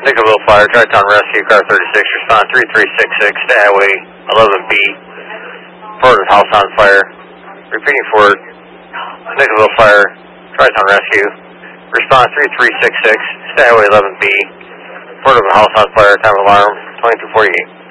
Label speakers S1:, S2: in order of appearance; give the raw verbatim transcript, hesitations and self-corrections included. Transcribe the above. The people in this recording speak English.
S1: Nickelville Fire, Tri-Town Rescue, car thirty-six, respond three three six six, stay highway eleven B, Florida's house on fire. Repeating for Nickelville Fire, Tri-Town Rescue, respond three three six six, stay highway eleven B, Florida's house on fire, time of alarm twenty-two forty-eight.